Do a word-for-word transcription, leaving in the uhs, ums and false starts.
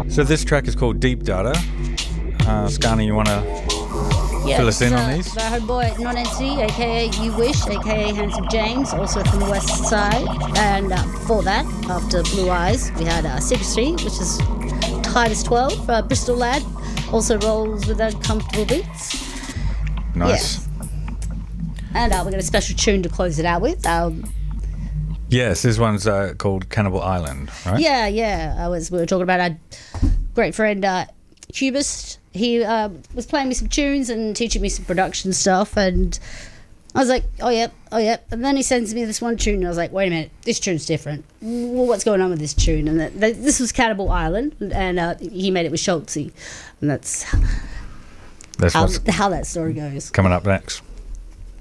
So this track is called Deep Data. Uh, Scarni, you want to yeah, fill us in uh, on these? Our homeboy Non-Entity, aka You Wish, aka Handsome James, also from the West Side. And uh, before that, after Blue Eyes, we had uh, Secret Street, which is Titus twelve, uh, Bristol lad, also rolls with uncomfortable beats. Nice. Yeah. And uh, we got a special tune to close it out with. Um, Yes, this one's uh, called Cannibal Island, right? yeah, yeah. I was. We were talking about our great friend uh, Cubist. He uh, was playing me some tunes and teaching me some production stuff, and I was like, "Oh yep, oh yep." And then he sends me this one tune, and I was like, "Wait a minute, this tune's different. Well, what's going on with this tune?" And that, that, this was Cannibal Island, and uh, he made it with Schultzy, and that's That's how, what's how that story goes. coming up next.